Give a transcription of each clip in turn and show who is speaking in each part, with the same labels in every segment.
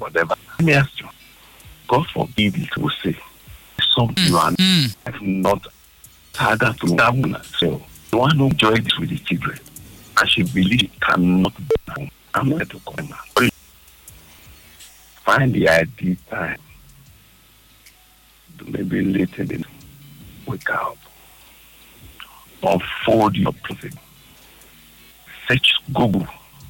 Speaker 1: whatever. Let me ask you, God forbid it will say something you are not harder to that. So the one who enjoy this with the children, and she believes it cannot be home. I'm not to come now. Find the ideal time. Maybe later then wake up. Unfold your plan. Search Google.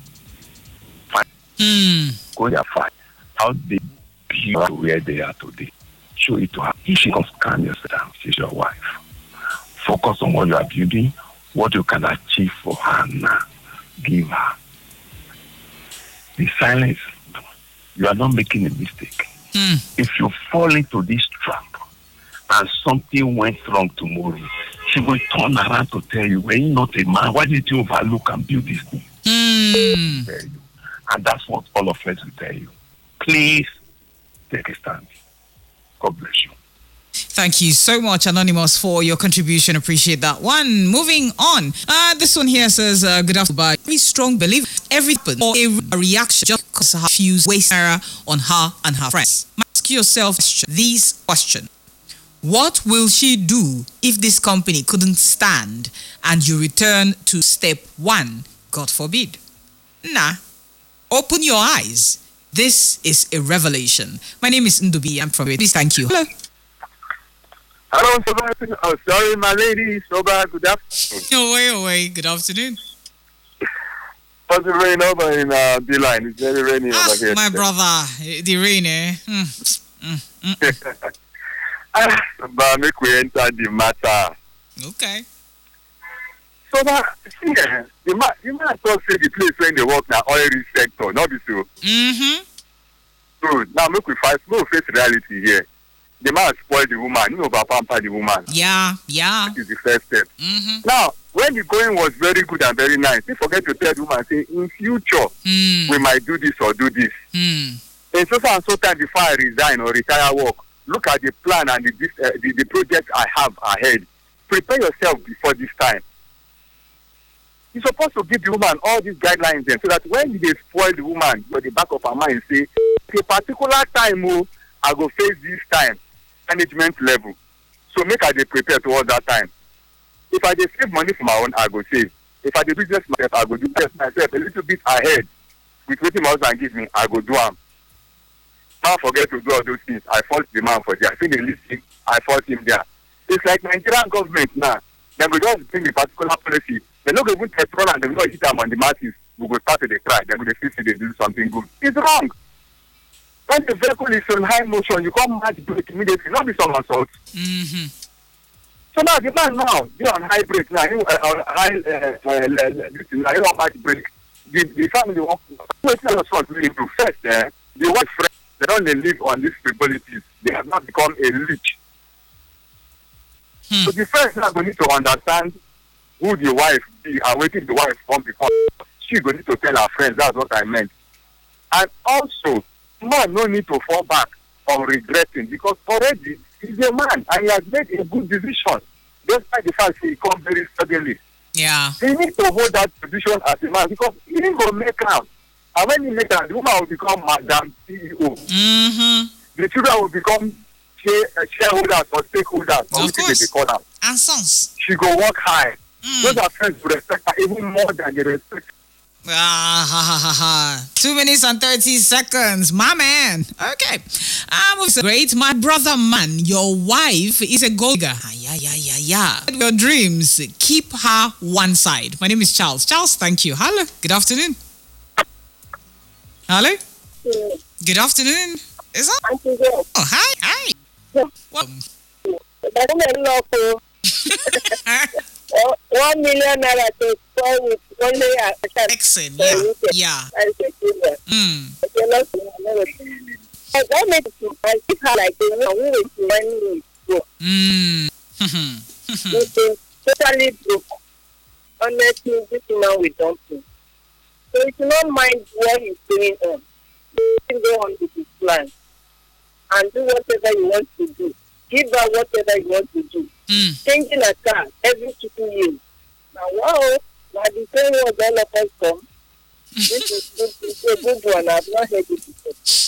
Speaker 1: Go there, find how they build where they are today. Show it to her. If she comes, calm yourself. She's your wife. Focus on what you are building, what you can achieve for her now. Give her. The silence, you are not making a mistake. If you fall into this trap and something went wrong tomorrow, she will turn around to tell you, when you're not a man, why did you overlook and build this thing? Tell you. And that's what all of us will tell you. Please take a stand. God bless you.
Speaker 2: Thank you so much, Anonymous, for your contribution. Appreciate that one. Moving on. This one here says, good afternoon. By very strong belief, everything or a reaction just because her fuse waste error on her and her friends. Ask yourself this question. What will she do if this company couldn't stand and you return to step one? God forbid. Nah. Open your eyes. This is a revelation. My name is Ndubi. I'm from it. Please, thank you. Hello.
Speaker 3: Hello, Soba. Oh, sorry, my lady. Soba, good afternoon.
Speaker 2: Away. Good afternoon.
Speaker 3: How's it rain over in the line? It's very rainy over here.
Speaker 2: My brother. The rain, eh?
Speaker 3: But make we enter the matter.
Speaker 2: Okay.
Speaker 3: So that, see, the man talk say the place where they work now, oil rich sector, not be so. So now make we face reality here. The man spoil the woman, you know, pamper the woman.
Speaker 2: Yeah.
Speaker 3: That is the first step. Now, when the going was very good and very nice, they forget to tell the woman, say, in future, we might do this or do this. In so and so time before I resign or retire work, look at the plan and the project I have ahead. Prepare yourself before this time. You're supposed to give the woman all these guidelines then, so that when they spoil the woman, at the back of her mind say, a particular time, I go face this time, management level. So make her prepare towards that time. If I save money for my own, I go save. If I do business myself, I go do business myself a little bit ahead. With what my husband give me, I go do them. Don't forget to do all those things. I fault the man for that. I think they listen, I fault him there. It's like Nigerian government now. They go just bring a particular policy. They don't even petrol and they don't hit them on the masses. We go start to try. They go see they do something good. It's wrong. When the vehicle is on high motion, you can't match brake immediately. Not be some assault. So now the man now, you're on high brake now. On high, you don't match brake. The family won't. First, the white friends, they don't live on these frivolities. They have not become a leech. So the first now we need to understand who the wife be and waiting the wife from before. She going to tell her friends. That's what I meant. And also, man no need to fall back on regretting, because already he's a man and he has made a good decision. Despite the fact he come very suddenly.
Speaker 2: Yeah.
Speaker 3: He needs to hold that position as a man, because he didn't go make out. And when he make out, the woman will become Madam CEO. The children will become shareholders or stakeholders, or which they call them.
Speaker 2: And sons.
Speaker 3: She go work high. Those are friends who respect her even more than they respect.
Speaker 2: 2 minutes and 30 seconds, my man. Okay. Great, my brother man. Your wife is a gold digger. Yeah. Your dreams, keep her one side. My name is Charles. Charles, thank you. Hello. Good afternoon. Hello. Good afternoon. Is that? Oh, hi. Welcome.
Speaker 4: 1 million naira to score with only a
Speaker 2: excellent. Yeah.
Speaker 4: I make it. I keep her like the one who is money go. Totally broke. Honestly, this man we don't do. So if you don't mind what he's doing on, you can go on with his plan and do whatever you want to do. Give her whatever you want to do. Changing a car every 2 years. Now, wow, now the same was all of us come. This is a good one. I've not heard it before.